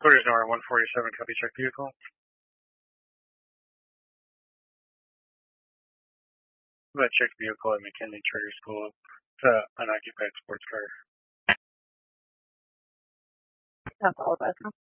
Quarters number 147, copy check vehicle. That checked vehicle at McKinley Charter School. It's an unoccupied sports car. That's all of us.